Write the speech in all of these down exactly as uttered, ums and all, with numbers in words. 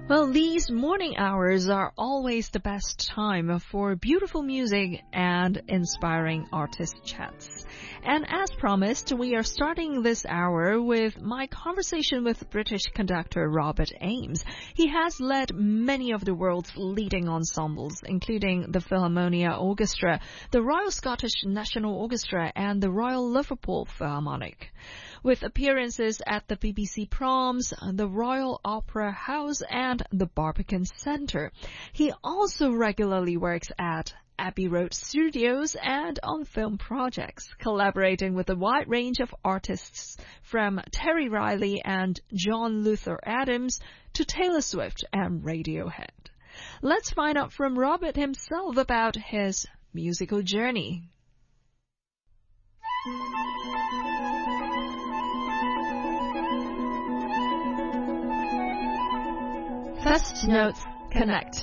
Well, these morning hours are always the best time for beautiful music and inspiring artist chats. And as promised, we are starting this hour with my conversation with British conductor Robert Ames. He has led many of the world's leading ensembles, including the Philharmonia Orchestra, the Royal Scottish National Orchestra, and the Royal Liverpool Philharmonic. With appearances at the B B C Proms, the Royal Opera House, and the Barbican Centre. He also regularly works at Abbey Road Studios and on film projects, collaborating with a wide range of artists from Terry Riley and John Luther Adams to Taylor Swift and Radiohead. Let's find out from Robert himself about his musical journey. First Notes Connect.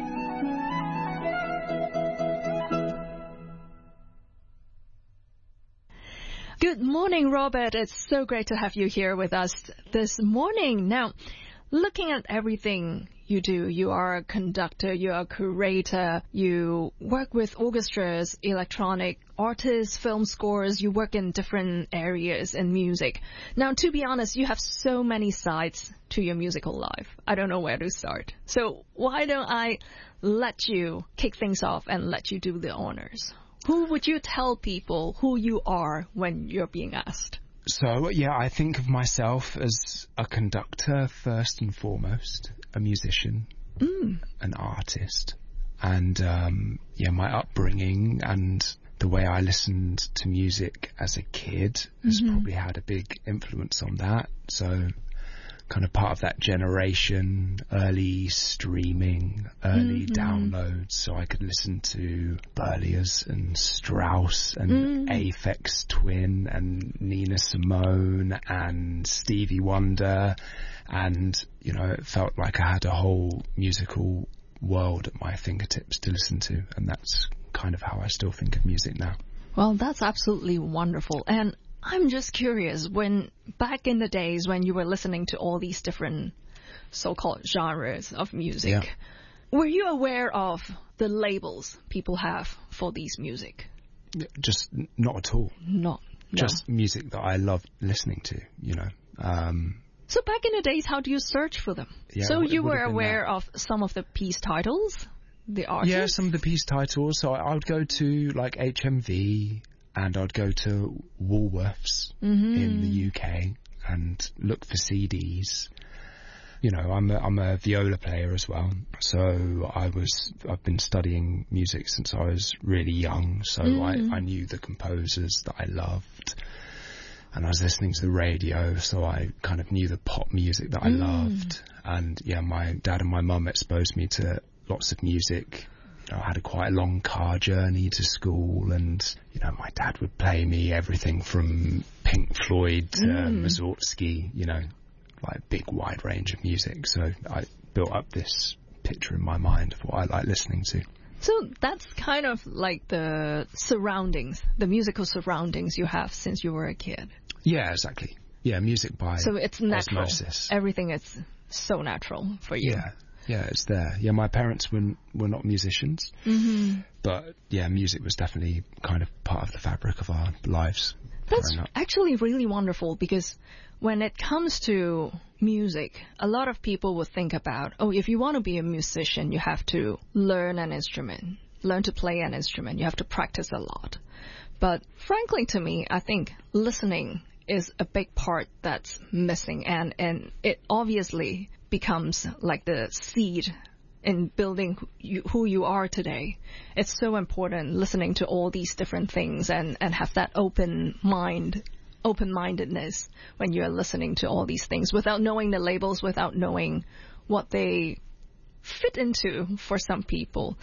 Good morning, Robert. It's so great to have you here with us this morning. Now, looking at everything you do, you are a conductor, you are a curator, you work with orchestras, electronic artists, film scores, you work in different areas in music. Now, to be honest, you have so many sides to your musical life. I don't know where to start. So why don't I let you kick things off and let you do the honors? Who would you tell people who you are when you're being asked? So, yeah, I think of myself as a conductor first and foremost, a musician, mm. an artist. And, um, yeah, my upbringing and the way I listened to music as a kid has mm-hmm. probably had a big influence on that. So, kind of part of that generation, early streaming, early mm-hmm. downloads, so I could listen to Berlioz and Strauss and mm. Aphex Twin and Nina Simone and Stevie Wonder, and, you know, it felt like I had a whole musical world at my fingertips to listen to, and that's kind of how I still think of music now. Well, that's absolutely wonderful. And I'm just curious, when back in the days when you were listening to all these different so-called genres of music, yeah. were you aware of the labels people have for these music? Just not at all. Not, no. Just music that I loved listening to, you know. Um, so back in the days, how do you search for them? Yeah, so you were aware of some of the piece titles, the artists? Yeah, some of the piece titles. So I would go to like H M V, and I'd go to Woolworths mm-hmm. in the U K and look for C Ds. You know, I'm a, I'm a viola player as well, so I was I've been studying music since I was really young. So mm. I, I knew the composers that I loved, and I was listening to the radio, so I kind of knew the pop music that I mm. loved. And yeah, my dad and my mum exposed me to lots of music. I had a quite a long car journey to school, and, you know, my dad would play me everything from Pink Floyd to mm. Mussorgsky, you know, like big wide range of music. So I built up this picture in my mind of what I like listening to. So that's kind of like the surroundings, the musical surroundings you have since you were a kid. Yeah, exactly. Yeah, music by So it's natural. Osmosis. Everything is so natural for you. Yeah. Yeah, it's there. Yeah, my parents were were not musicians, mm-hmm. but yeah, music was definitely kind of part of the fabric of our lives. That's actually really wonderful, because when it comes to music, a lot of people would think about, oh, if you want to be a musician, you have to learn an instrument, learn to play an instrument, you have to practice a lot. But frankly, to me, I think listening is a big part that's missing, and, and it obviously becomes like the seed in building who you, who you are today. It's so important listening to all these different things and, and have that open mind, open-mindedness when you're listening to all these things without knowing the labels, without knowing what they fit into for some people.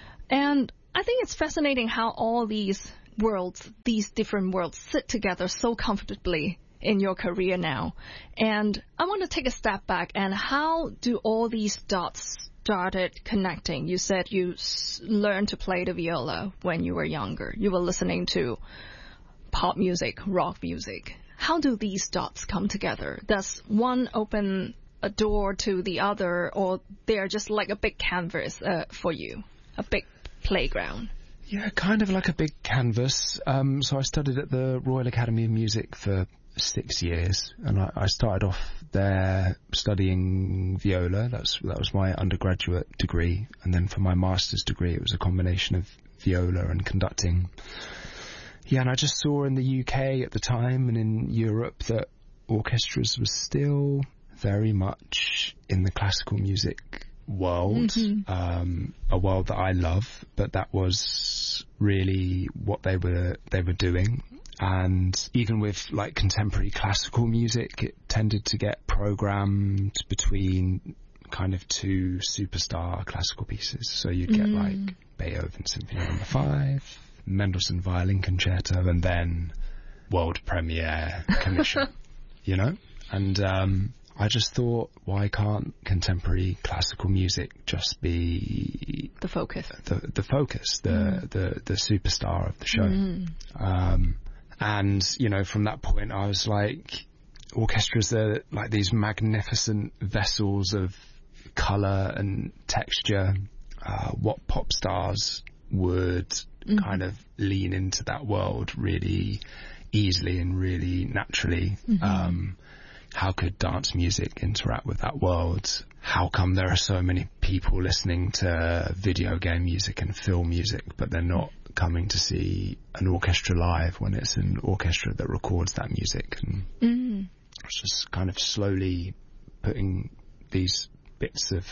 And I think it's fascinating how all these worlds, these different worlds sit together so comfortably in your career now. And I want to take a step back, and how do all these dots started connecting? You said you s- learned to play the viola when you were younger. You were listening to pop music, rock music. How do these dots come together? Does one open a door to the other, or they're just like a big canvas uh, for you, a big playground? Yeah, kind of like a big canvas. Um, so I studied at the Royal Academy of Music for six years, and I, I started off there studying viola. That's that was my undergraduate degree, and then for my master's degree, it was a combination of viola and conducting. Yeah, and I just saw in the U K at the time and in Europe that orchestras were still very much in the classical music world, mm-hmm. um, a world that I love, but that was really what they were they were doing. And even with like contemporary classical music, it tended to get programmed between kind of two superstar classical pieces. So you'd get mm. like Beethoven Symphony Number Five, Mendelssohn Violin Concerto, and then world premiere commission, you know? And um, I just thought, why can't contemporary classical music just be the focus, the the focus, the mm. the, the superstar of the show? Mm. Um, and you know, from that point, I was like, orchestras are like these magnificent vessels of colour and texture. Uh, what pop stars would mm. kind of lean into that world really easily and really naturally. Mm-hmm. Um, how could dance music interact with that world? How come there are so many people listening to video game music and film music, but they're not coming to see an orchestra live when it's an orchestra that records that music? And mm. it's just kind of slowly putting these bits of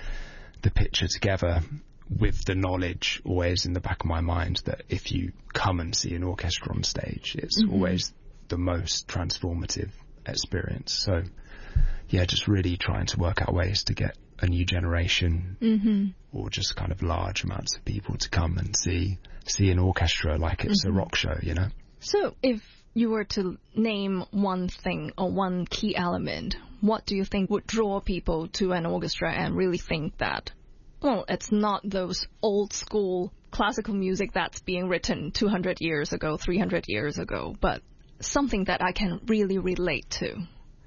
the picture together with the knowledge always in the back of my mind that if you come and see an orchestra on stage, it's mm-hmm. always the most transformative experience. So yeah, just really trying to work out ways to get a new generation mm-hmm. or just kind of large amounts of people to come and see see an orchestra like it's mm-hmm. a rock show, you know? So if you were to name one thing or one key element, what do you think would draw people to an orchestra and really think that, well, it's not those old school classical music that's being written two hundred years ago, three hundred years ago, but something that I can really relate to?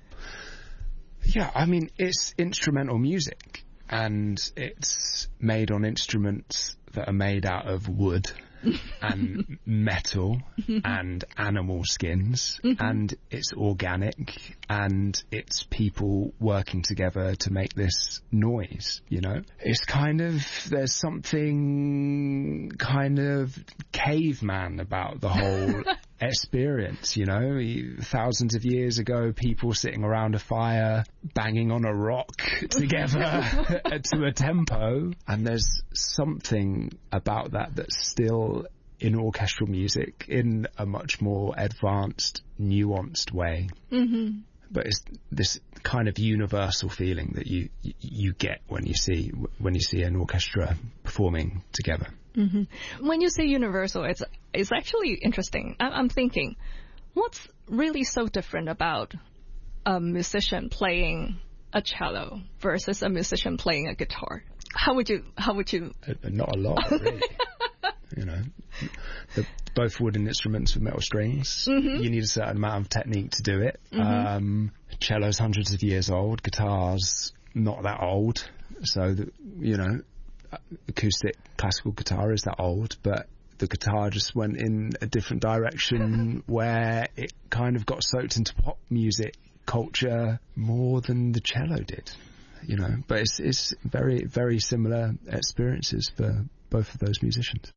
Yeah, I mean, it's instrumental music, and it's made on instruments that are made out of wood and metal and animal skins, mm-hmm. and it's organic, and it's people working together to make this noise, you know? It's kind of, there's something kind of caveman about the whole experience, you know? Thousands of years ago, people sitting around a fire, banging on a rock together to a tempo, and there's something about that that's still in orchestral music in a much more advanced, nuanced way. Mm-hmm. But it's this kind of universal feeling that you you get when you see when you see an orchestra performing together. Mm-hmm. When you say universal, it's it's actually interesting. I'm thinking, what's really so different about a musician playing a cello versus a musician playing a guitar? How would you how would you? Uh, not a lot, really. You know, they're both wooden instruments with metal strings. Mm-hmm. You need a certain amount of technique to do it. Mm-hmm. Um, cello's hundreds of years old. Guitar's not that old. So, the, you know, acoustic classical guitar is that old, but the guitar just went in a different direction where it kind of got soaked into pop music culture more than the cello did. You know, but it's it's very, very similar experiences for both of those musicians.